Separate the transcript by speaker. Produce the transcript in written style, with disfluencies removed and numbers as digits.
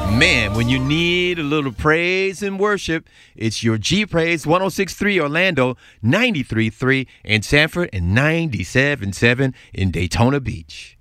Speaker 1: Man, when you need a little praise and worship, it's your G Praise 106.3 Orlando, 93.3 in Sanford, and 97.7 in Daytona Beach.